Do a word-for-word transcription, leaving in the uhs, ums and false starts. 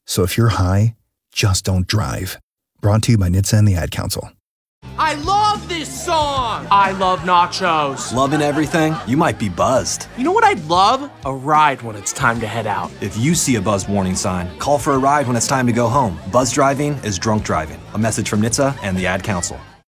So if you're high, just don't drive. Brought to you by N H T S A and the Ad Council. I love this song! I love nachos. Loving everything? You might be buzzed. You know what I'd love? A ride when it's time to head out. If you see a buzz warning sign, call for a ride when it's time to go home. Buzz driving is drunk driving. A message from N H T S A and the Ad Council.